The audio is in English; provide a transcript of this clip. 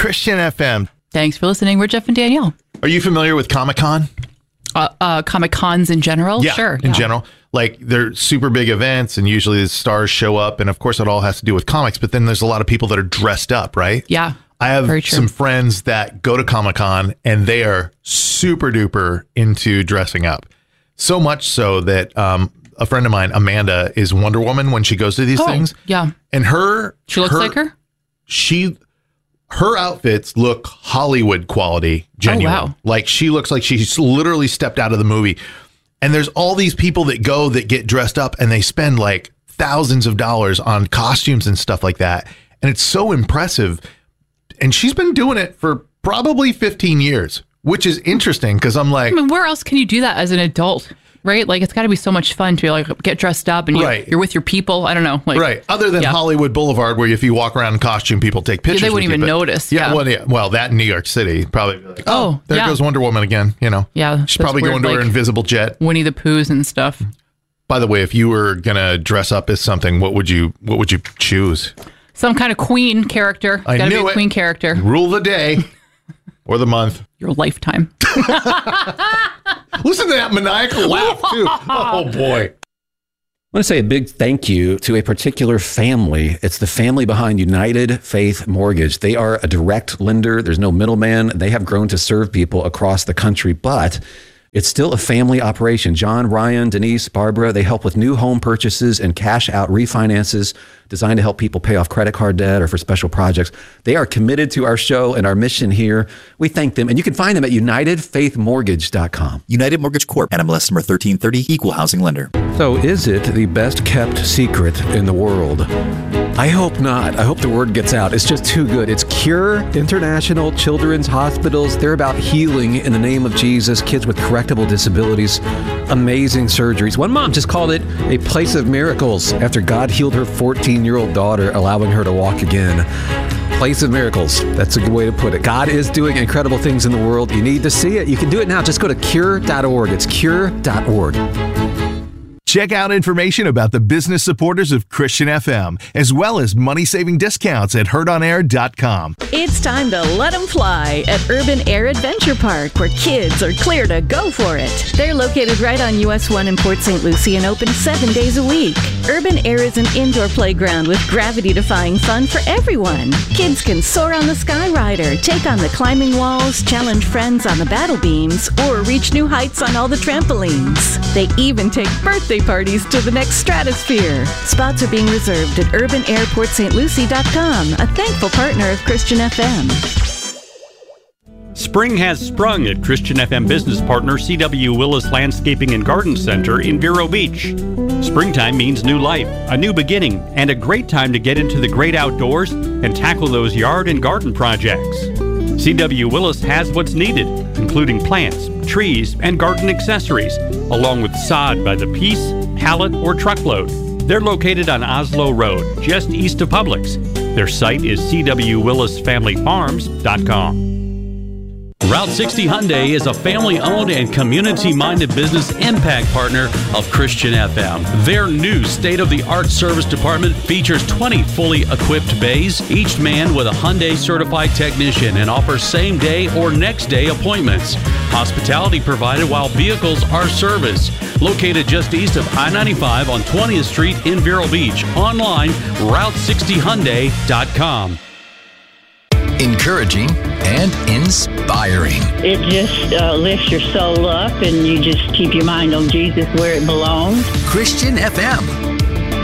Christian FM. Thanks for listening. We're Jeff and Danielle. Are you familiar with Comic-Con? Comic-Cons in general? Yeah, sure. In general. Like, they're super big events, and usually the stars show up, and of course it all has to do with comics, but then there's a lot of people that are dressed up, right? Yeah. I have some friends that go to Comic-Con, and they are super duper into dressing up. So much so that a friend of mine, Amanda, is Wonder Woman when she goes to these things. Yeah. And she looks like her? Her outfits look Hollywood quality, genuine. Oh, wow. Like, she looks like she's literally stepped out of the movie. And there's all these people that go that get dressed up, and they spend like thousands of dollars on costumes and stuff like that. And it's so impressive. And she's been doing it for probably 15 years, which is interesting because I'm like, I mean, where else can you do that as an adult? Right? Like, it's got to be so much fun to like get dressed up and you're with your people. I don't know. Like, right. Other than Hollywood Boulevard, where if you walk around in costume, people take pictures. They wouldn't even notice. Yeah. Well, that in New York City, probably be like, there goes Wonder Woman again. You know, she's probably going to her invisible jet. Winnie the Poohs and stuff. By the way, if you were going to dress up as something, what would you choose? Some kind of queen character. I Gotta knew be a queen character. Rule the day or the month. Your lifetime. Listen to that maniacal laugh, too. Oh, boy. I want to say a big thank you to a particular family. It's the family behind United Faith Mortgage. They are a direct lender. There's no middleman. They have grown to serve people across the country, but it's still a family operation. John, Ryan, Denise, Barbara, they help with new home purchases and cash out refinances designed to help people pay off credit card debt or for special projects. They are committed to our show and our mission here. We thank them. And you can find them at UnitedFaithMortgage.com. United Mortgage Corp. NMLS number 1330, Equal Housing Lender. So is it the best kept secret in the world? I hope not. I hope the word gets out. It's just too good. It's Cure International Children's Hospitals. They're about healing in the name of Jesus, kids with correctable disabilities, amazing surgeries. One mom just called it a place of miracles after God healed her 14-year-old daughter, allowing her to walk again. Place of miracles. That's a good way to put it. God is doing incredible things in the world. You need to see it. You can do it now. Just go to cure.org. It's cure.org. Check out information about the business supporters of Christian FM, as well as money-saving discounts at heardonair.com. It's time to let them fly at Urban Air Adventure Park, where kids are clear to go for it. They're located right on US 1 in Port St. Lucie and open 7 days a week. Urban Air is an indoor playground with gravity-defying fun for everyone. Kids can soar on the Skyrider, take on the climbing walls, challenge friends on the battle beams, or reach new heights on all the trampolines. They even take birthday parties to the next stratosphere. Spots are being reserved at urbanairportstlucie.com, a thankful partner of Christian FM. Spring has sprung at Christian FM business partner C.W. Willis Landscaping and Garden Center in Vero Beach. Springtime means new life, a new beginning, and a great time to get into the great outdoors and tackle those yard and garden projects. C.W. Willis has what's needed, including plants, trees, and garden accessories, along with sod by the piece, pallet, or truckload. They're located on Oslo Road, just east of Publix. Their site is cwwillisfamilyfarms.com. Route 60 Hyundai is a family-owned and community-minded business impact partner of Christian FM. Their new state-of-the-art service department features 20 fully equipped bays, each manned with a Hyundai-certified technician, and offers same-day or next-day appointments. Hospitality provided while vehicles are serviced. Located just east of I-95 on 20th Street in Vero Beach. Online, Route60Hyundai.com. Encouraging and inspiring. It just lifts your soul up, and you just keep your mind on Jesus where it belongs. Christian FM.